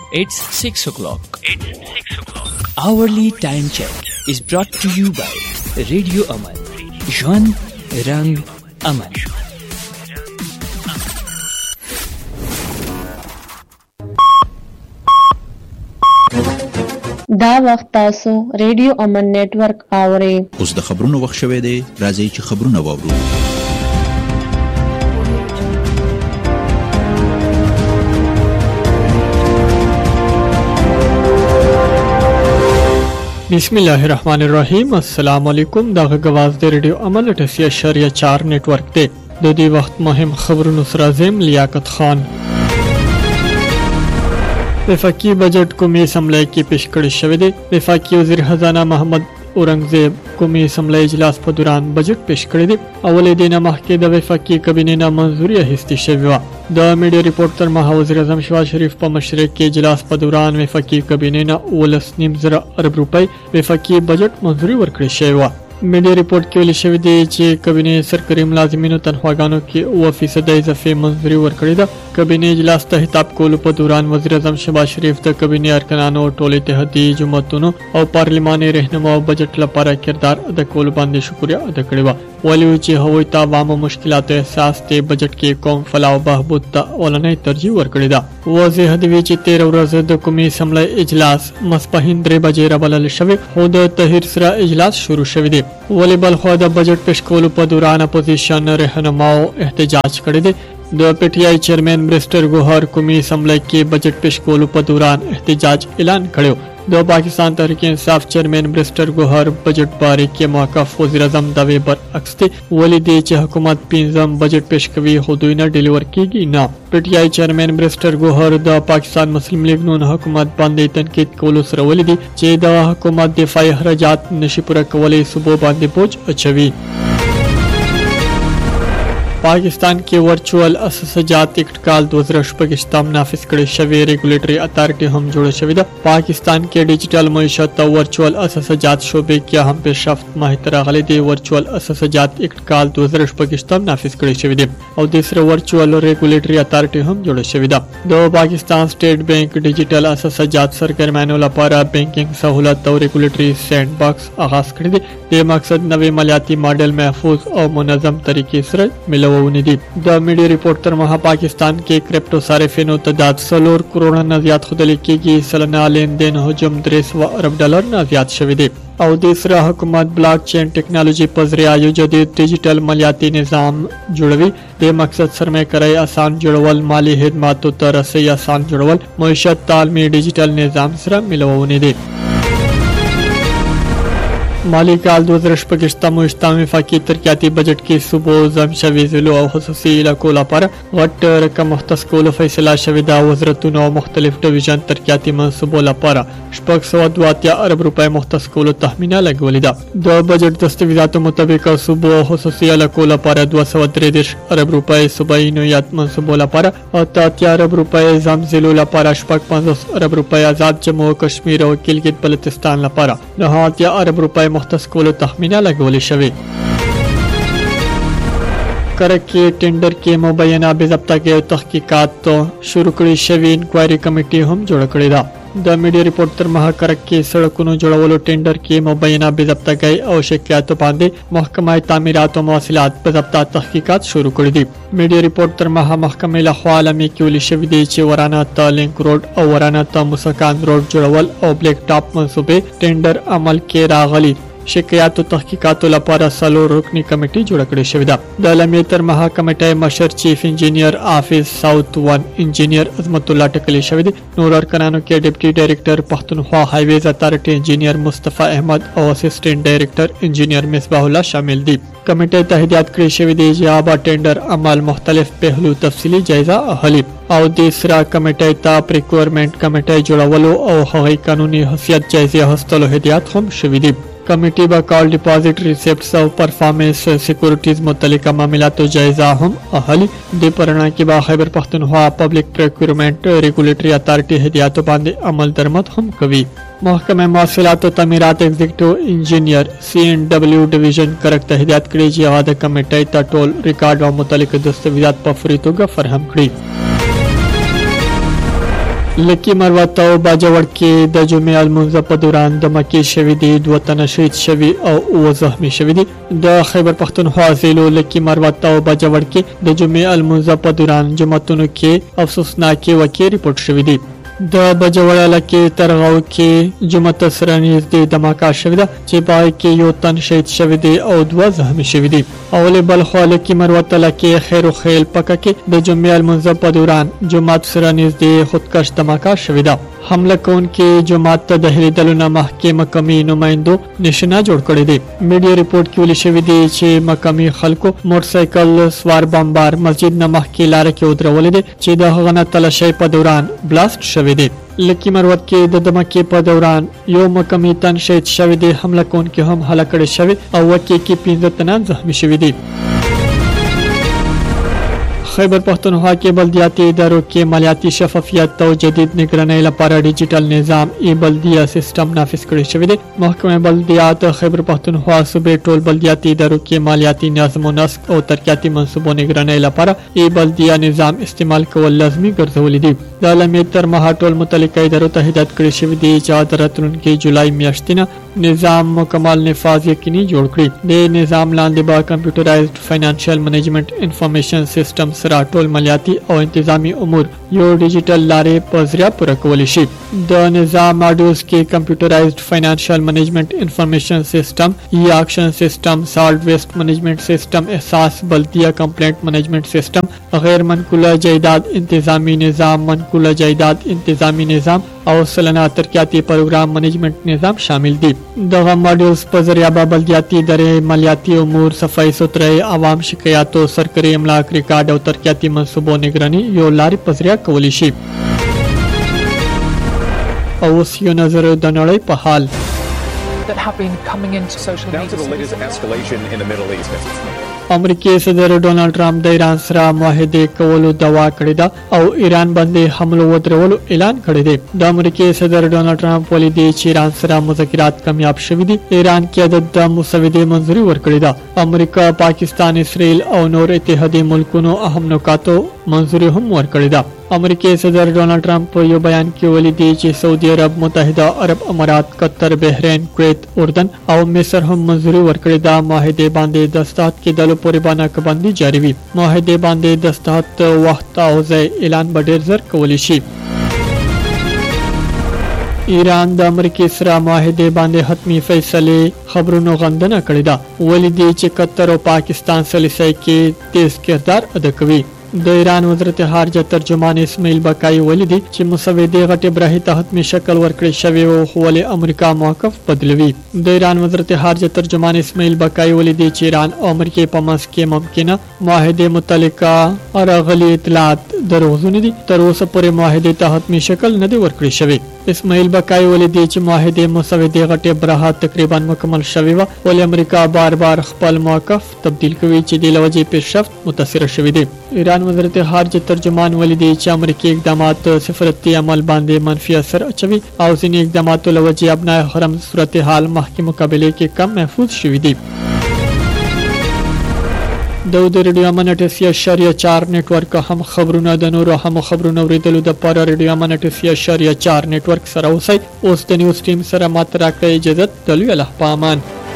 It's 6 o'clock. Hourly time check is brought to you by Radio Aman. Jwan Rang Aman. دا وخت تاسو ریډیو امن نیټورک اورئ. اوس د خبرونو وخت شوی دی. راځئ چې خبرونه واورو. بسم الله الرحمن الرحیم. السلام علیکم. دا غواز د ریډیو امن 88.4 نیټورک دی. د دې وخت مهم خبرونو سره زم لیاقت خان. وفاقی بجٹ قومی اسمبلی کې پیش کړی شوی دی. وفاقی وزیر خزانه محمد اورنګزیب قومی اسمبلی اجلاس په دوران بجٹ پیش کړی دی. اولې دینه مخکې د وفاقی کابینې نه منځوري اخیستې شوې وه. د میډیا ریپورټ تر مها وزیر اعظم شهباز شریف په مشرۍ کې اجلاس په دوران وفاقی کابینې نه 19.5 ارب روپۍ وفاقی بجٹ منځوري ورکړی شوی وه. میډیا ریپورټ کې ویل شوی دی چې کابینې سرکاري ملازمینو تنخواګانو کې 9% اضافي منځوري ورکړې ده. کابینې اجلاس ته خطاب کولو په دوران وزیر اعظم شهباز شریف د کابینې ارکانانو ټول اتحادي جماعتونو او پارلماني رهنماو بجټ لپاره کردار ادا کول باندې شکریا ادا کړې و. ویلي چې هغوی ته عوامو مشکلاتو احساس ته بجټ کې قوم فلاح او بهبود ته اولنۍ ترجیح ورکړې ده. واضح دی چې 13 ورځې د قومي اسمبلی اجلاس ماسپښین 3 بجې رابلل شوی خو د تحریر سره اجلاس شروع شوی دی. ولی بلخوا د بجٹ پیش کولو په دوران اپوزیشن رهنماو احتجاج کړی دی. د پی ټی آی چیرمن برسټر ګوهر قومي اسمبلی کې بجٹ پیش کولو په دوران احتجاج اعلان کړو. د پاکستان تحریک انصاف چیرمن برسټر ګوهر بجٹ باره کې موقف وزیر اعظم دغه برعکس دی. ولی دی چې حکومت 15 بجٹ پیش کوي خو دوی نه ډیلیور کیږي نه. پی ټی آی چیرمن برسټر ګوهر د پاکستان مسلم لیگ نون حکومت باندې تنقید کولو سره ولی دی چې د حکومت دفاعي اخراجات نشي پوره کولای صوبو باندې بوج اچوي. پاکستان کې ورچوال اساسجات اکټ کال 2018 نافذ کړي شوی ریګولیټری اتھارټي هم جوړه شوې ده. پاکستان کې ډیجیټل معیشت او ورچوال اساسجات شوبې کې هم پیشرفت ماهر راغلي دي. ورچوال اساسجات اکټ کال 2018 نافذ کړي شوی دی او د سره ورچوال ریګولیټری اتھارټي هم جوړه شوې ده. د پاکستان سټیټ بانک ډیجیټل اساسجات سرګرمانو لپاره بانکینګ سہولت او ریګولیټری سینډ باکس آغاز کړی دی. د مقصد نوې مالیاتي ماډل محفوظ او منظم طریقې سره ونی دي. د میډیا ریپورټ تر مها پاکستان کې کرپټو صارفینو تعداد 4 کروڑ نه زیات خدل کېږي. سلنه لیندین حجم 300 ارب ډالر نه زیات شوی دی او د سره حکومت بلاک چین ټیکنالوژي په ذریعہ یو جدید ډیجیټل مالیاتي نظام جوړوي. د مقصد سرمایه کاري آسان جوړول، مالی خدماتو ته رسي آسان جوړول، معیشت تعلیمي ډیجیټل نظام سره ملوونی دي. مالی کال 2018 مشتمل وفاقی ترقیاتی بجٹ کې صوبو ضم شوي ضلعو او خصوصي علاقو لپاره غټ رقم مختص کولو فیصله شوې ده. وزارتونو او مختلف ډیویژن ترقیاتی منصوبو لپاره 682 ارب روپۍ مختص کولو تخمینه لګولې ده. د بجٹ دستاویزاتو مطابق صوبو او خصوصي علاقو لپاره 233 ارب روپۍ، صوبایي نوعیت منصوبو لپاره 88 ارب روپۍ، ضم ضلعو لپاره 55 ارب روپۍ، آزاد جموں و کشمیر او ګلګت بلتستان لپاره 89 ارب روپۍ مختص کولو تخمینه لګولې شوې. کرک کې ټینډر کې مبینه بې ضبطه کې تحقیقات شروع کړي شوی. انکوایري کمیټي هم جوړ کړې ده. د میډیا ریپورټ تر مها کرک کې سړکونو جوړولو ټینډر کې مبینه بې ضبطګۍ او شکایاتو باندې محکمه تعمیرات او مواصلات بې ضبطه تحقیقات شروع کړي دي. میډیا ریپورټ تر مها محکمې لخوا عالمي کې ویل شوی دی چې ورانه ته لینک روډ او ورانه ته موسکان روډ جوړول او بلیک ټاپ منصوبې ټینډر عمل کې راغلي. شکایاتو تحقیقاتو لپاره 4 رکنی کمیټي جوړ کړې شوې ده. د علمي تر مها کمیټې مشر چیف انجینیر آفیس ساوث 1 انجینیر عظمت الله ټکلي شوی دی. نور ارکانانو کې ډیپټي ډایریکټر پښتونخوا هایویز اتھارټي انجینیر مصطفی احمد او اسسټنټ ډایریکټر انجینیر مصباح الله شامل دي. کمیټې ته هدایت کړې شوې دي چې آبا ټینډر عمل مختلف پهلو تفصیلی جایزه اخلي او د سره کمیټې ته پریکوئرمنټ کمیټې جوړولو او هغوی قانوني حیثیت جایزه اخیستلو هدایت هم شوی دی. کمیټي به کال ډیپازټ ریسیپټس او پرفارمنس سکیورټیز متعلقه معاملاتو جایزه هم اخلي. د پرنا کې به خیبر پښتونخوا پبلک پریکوئرمنټ ریګولیټری اتھارټي هدایتو باندې عمل درمد هم کوي. محکمه مواصلات او تعمیرات ایگزیکټیو انجینیر سی ان ډبلیو ډیویژن کرک ته هدایت کړی چې هغه د کمیټې ته ټول ریکارډ او متعلق دستاویزات په فوري توګه فراهم کړي. لکی مروت او باجوړ کې د جمعې المنځ په دوران د مکی شوی دي 2 تنه شهید شوی او 9 زخمی شوی دي. د خیبر پختونخوا ضلع لکی مروت او باجوړ کې د جمعې المنځ په دوران جماعتونو کې افسوسناکي واقعې ریپورت شوی دي. د بجوړ علاقې ترغاو کې جمعه سره نږدې دماکه شوې ده چې پای کې 1 تن شهید شوی دی او 2 زخمی شوی دي. اول بل خاله کې مروت علاقې خیر خیل پکه کې د جمعې المنځ په دوران جماعت سره نږدې خودکش دماکه شوې ده. حمله کوونکې جماعت ته د هلیدلو محکمې مقامي نمائندو نشانه جوړ کړی دی. میډیا ریپورت کې ویل شوی دی چې مقامي خلکو موټرسایکل سوار بمبار مسجد نه مخکې لار کې ودرولې دي چې د هغه نه تلاشۍ په دوران بلاست شوی دی. لکی مروت کې د دمکې په دوران یو مقامي تن شهید شوی دی. حمله کوونکې هم هلاک کړي شوی او وکي کې 15 تنان زخمی شوی دي. خیبر پختونخوا کې بلدیاتي ادارو کې مالیاتي شفافیت او جدید نگرانۍ لپاره ډیجیټل نظام ای بلدیه سیستم نافذ کړی شوی دی. محکمه بلدیات خیبر پختونخوا صوبې ټول بلدیاتي ادارو کې مالیاتي نظم و نسق او ترقیاتي منصوبو نگرانۍ لپاره ای بلدیه نظام استعمال کول لازمي ګرځولي دي. د عالمي تر مها ټول متعلقه ادارو ته هدایت کړی شوی دی چې د راتلونکي جولای میاشتې نه نظام مکمل نفاذ یقیني جوړ کړي. د نظام لاندې به کمپیوټرایزډ فاینانشل منیجمنت انفارمیشن سیستم سره ټول مالیاتي او انتظامی امور یو ډیجیټل لارې په ذریعہ پوره کولی شي. د نظام ماډیولز کې کمپیوټرایزډ فاینانشل منیجمنت انفارمیشن سیستم، ای اکشن سیستم، سالټ ویسٹ منیجمنت سیستم، احساس بلدیه کمپلینٹ منیجمنت سیستم، غیر منقوله جایداد انتظامی نظام، منقوله جایداد انتظامی نظام او سلنه ترقیاتی پروګرام منیجمنت نظام شامل دي. دغه ماډیولز په ذریعہ به بلدیاتي ادارې مالیاتي امور، صفائی سترۍ، عوام شکایاتو، سرکري املاک ریکارډ او ترقیاتی منصوبو نگرانی یو لارې په ذریعہ کولی شي. او اوس یو نظر د نړۍ په حال. That have been coming into social media. Down to the latest escalation in the Middle East. امریکای صدر ډونالد ټرمپ د ایران سره معاهده کولو دعا کړې ده او ایران باندې حمله ودرولو اعلان کړی دی. د امریکای صدر ډونالد ټرمپ ولې دی چې ایران سره مذاکرات کامیاب شوي دي. ایران کې د مسودې منځوري ورکړې ده. امریکا، پاکستان، اسرائیل او نور اتحادیه ملکونو اهم نکاتو منځوري هم ورکړې ده. امریکای صدر ډونالد ټرمپ په یو بیان کې ویلي دی چې سعودي عرب، متحده عرب امارات، قطر، بحرین، کویت، اردن او مصر هم منځوري ورکړې ده معاهده باندې دستخط کېدلو پورې باندې کبندي جاری وي. معاهده باندې دستخط وخت او ځای اعلان به ډیر زر کولی شي. ایران د امریکای سره معاهده باندې حتمی فیصله خبرونو غندنه کړې ده. ولې دی چې قطر او پاکستان سلیسای کې تیز کردار ادا کوي. د ایران وزارت خارجه ترجمان اسماعیل بقای ولیدي چې مسودې غټه برهي ته حتمی شکل ورکړی شوی او ولې امریکا موقف بدلوي. د ایران وزارت خارجه ترجمان اسماعیل بقای ولیدي چې ایران او امریکا په منځ کې ممکنه معاهده متعلقه راغلي اطلاعات دروغجن دي. تر اوسه پورې معاهده ته حتمی شکل نه دی ورکړی شوی. اسماعیل بقای ولیدي چې معاهده مسودې غټه برها تقریبا مکمل شوی و ولې امریکا بار بار خپل موقف تبدیل کوي چې د لوجې پیشرفت متاثر شوی دی. ایران وزارت خارجه ترجمان ولیدي چې امریکای اقدامات سفارتي عمل باندې منفي اثر اچوي او ځینې اقدامات لوجې ابناء حرم صورتحال مخکې مقابله کې کم محفوظ شوي دي. د ریډیو امن 88.4 نتورک هم خبرونه د نورو هم خبرونه اوریدلو د پاره ریډیو امن 88.4 نتورک سره اوسئ. اوس د نیوز ټیم سره ماته راکړئ اجازه. د لوی الله په امان.